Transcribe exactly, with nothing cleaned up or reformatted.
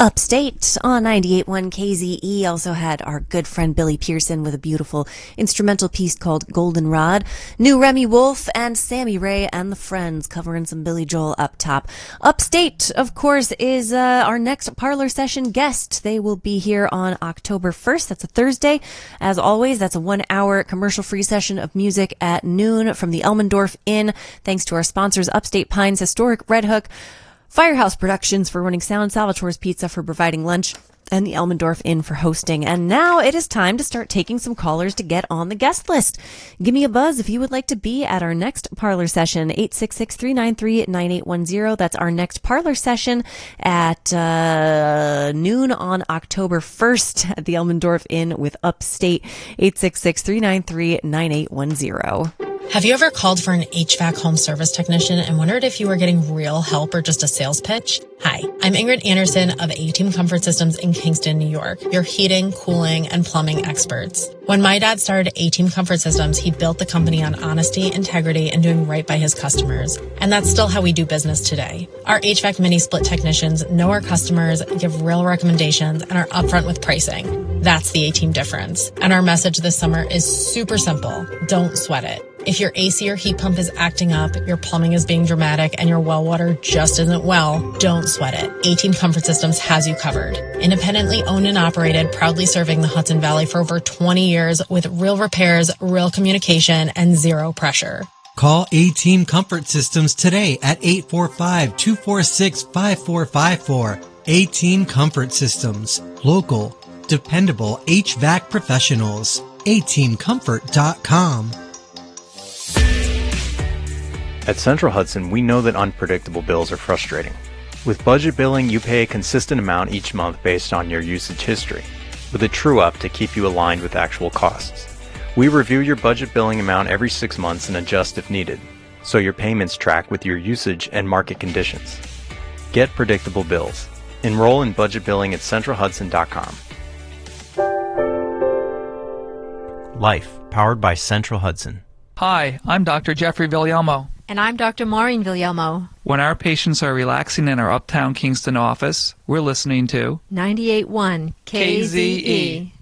Upstate on ninety-eight point one K Z E also had our good friend Billy Pearson with a beautiful instrumental piece called Goldenrod. New Remy Wolf and Sammy Ray and the Friends covering some Billy Joel up top. Upstate, of course, is uh, our next Parlor Session guest. They will be here on October first. That's a Thursday. As always, that's a one-hour commercial-free session of music at noon from the Elmendorf Inn. Thanks to our sponsors, Upstate Pines Historic Red Hook, Firehouse Productions for running sound, Salvatore's Pizza for providing lunch, and the Elmendorf Inn for hosting. And now it is time to start taking some callers to get on the guest list. Give me a buzz if you would like to be at our next Parlor Session, eight six six, three nine three, nine eight one zero. That's our next Parlor Session at uh, noon on October first at the Elmendorf Inn with Upstate, eight six six, three nine three, nine eight one zero. Have you ever called for an H V A C home service technician and wondered if you were getting real help or just a sales pitch? Hi, I'm Ingrid Anderson of A-Team Comfort Systems in Kingston, New York, your heating, cooling, and plumbing experts. When my dad started A-Team Comfort Systems, he built the company on honesty, integrity, and doing right by his customers. And that's still how we do business today. Our H V A C mini-split technicians know our customers, give real recommendations, and are upfront with pricing. That's the A-Team difference. And our message this summer is super simple. Don't sweat it. If your A C or heat pump is acting up, your plumbing is being dramatic, and your well water just isn't well, don't sweat it. A-Team Comfort Systems has you covered. Independently owned and operated, proudly serving the Hudson Valley for over twenty years with real repairs, real communication, and zero pressure. Call A-Team Comfort Systems today at eight four five, two four six, five four five four. A-Team Comfort Systems. Local, dependable H V A C professionals. A team comfort dot com. At Central Hudson, we know that unpredictable bills are frustrating. With budget billing, you pay a consistent amount each month based on your usage history, with a true-up to keep you aligned with actual costs. We review your budget billing amount every six months and adjust if needed, so your payments track with your usage and market conditions. Get predictable bills. Enroll in budget billing at central hudson dot com. Life, powered by Central Hudson. Hi, I'm Doctor Jeffrey Villalmo. And I'm Doctor Maureen Villalmo. When our patients are relaxing in our Uptown Kingston office, we're listening to ninety-eight point one K Z E.